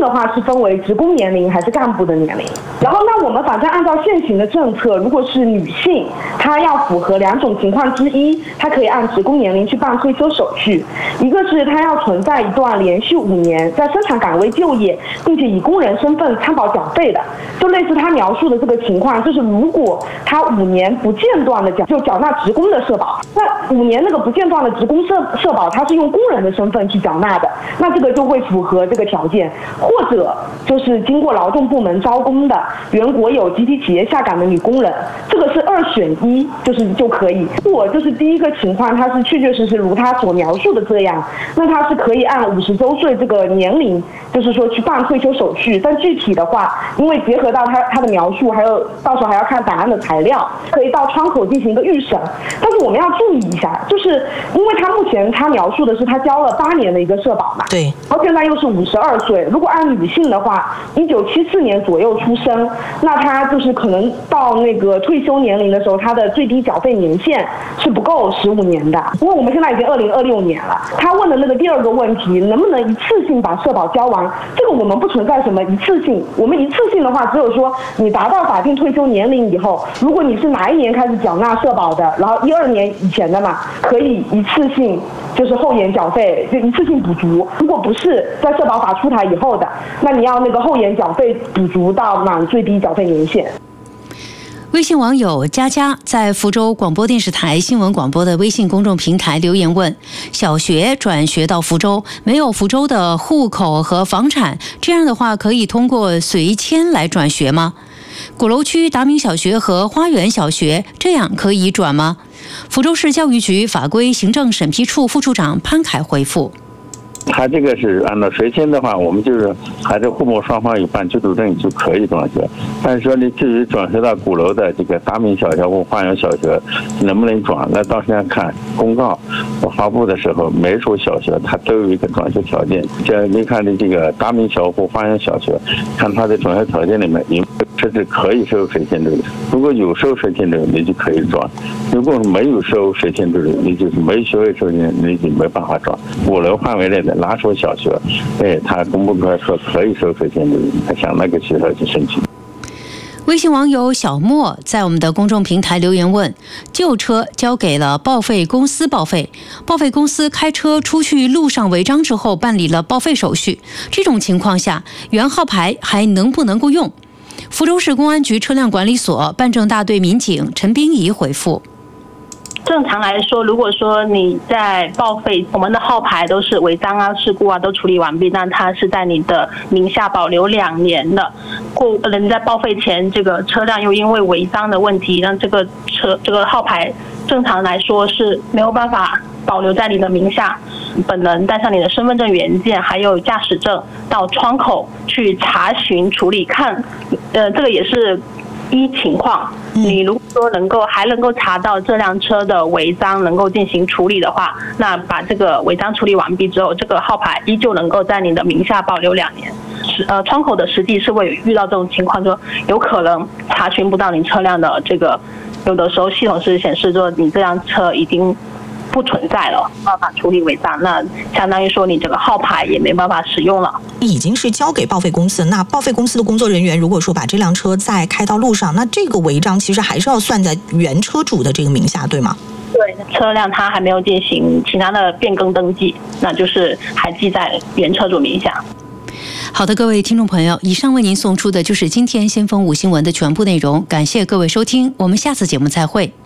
的话是分为职工年龄还是干部的年龄。然后那我们反正按照现行的政策，如果是女性，她要符合2种情况之一，她可以按职工年龄去办退休手续。一个是她要存在一段连续5年在生产岗位就业，并且以工人身份参保缴费的，就类似她描述的这个情况，就是如果她5年不间断的缴纳职工的社保，那5年那个不间断的职工社保，她是用工人的身份去缴纳的，那这个就会符合这个条件。或者就是经过劳动部门招工的原国有集体企业下岗的女工人，这个是2选1，就可以。如果就是第一个情况，她是确确实实如她所描述的这样，那她是可以按50周岁这个年龄，就是说去办退休手续。但具体的话，因为结合到她的描述，还有到时候还要看档案的材料，可以到窗口进行一个预审。但是我们要注意一下，就是因为她目前她描述的是她交了8年的一个社保嘛， 对， 然后现在又是52岁，如果按女性的话，1974年左右出生，那她就是可能到那个退休年龄的时候，她的最低缴费年限是不够15年的。因为我们现在已经2026年了，她问的那个第2个问题，能不能一次性把社保交完？这个我们不存在什么一次性，我们一次性的话，只有说你达到法定退休年龄以后，如果你是哪一年开始缴纳社保的，然后12年以前的嘛，可以一次性就是后延缴费，就一次性补足。如果不是在社保法出台以后的，那你要那个后延缴费补足到满最低缴费年限。 微信网友佳佳在福州广播电视台新闻广播的微信公众平台留言问：小学转学到福州，没有福州的户口和房产，这样的话可以通过随迁来转学吗？鼓楼区达明小学和花园小学这样可以转吗？福州市教育局法规行政审批处副处长潘凯回复： 他这个是按照随迁的话，我们就是还是父母双方有办居住证就可以转学。但是说你至于转学到鼓楼的这个达明小学或花园小学能不能转，那到时候看公告发布的时候，每所小学它都有一个转学条件。这你看的这个达明小或花园小学，看它的转学条件里面有设置可以收随迁制的，如果有收随迁制，你就可以转；如果没有收随迁制，你就是没学位收迁，你就没办法转。鼓楼范围内的哪所小学，他公布出来说可以收随迁制，他向那个学校去申请。 微信网友小莫在我们的公众平台留言问：旧车交给了报废公司报废，报废公司开车出去路上违章之后办理了报废手续，这种情况下原号牌还能不能够用？福州市公安局车辆管理所办证大队民警陈冰怡回复： 正常来说，如果说你在报废，我们的号牌都是违章啊、事故啊都处理完毕，那它是在你的名下保留2年的。你在报废前，这个车辆又因为违章的问题，让这个号牌正常来说是没有办法保留在你的名下。本人带上你的身份证原件还有驾驶证到窗口去查询处理看，这个也是依情况。你如果说还能够查到这辆车的违章能够进行处理的话，那把这个违章处理完毕之后，这个号牌依旧能够在你的名下保留2年。窗口的实际是会遇到这种情况，就有可能查询不到你车辆的这个，有的时候系统是显示说你这辆车已经不存在了，没办法处理违章，那相当于说你这个号牌也没办法使用了。 已经是交给报废公司，那报废公司的工作人员如果说把这辆车再开到路上，那这个违章其实还是要算在原车主的这个名下，对吗？ 对，车辆它还没有进行其他的变更登记，那就是还记在原车主名下。 好的，各位听众朋友，以上为您送出的就是今天先锋5新闻的全部内容，感谢各位收听，我们下次节目再会。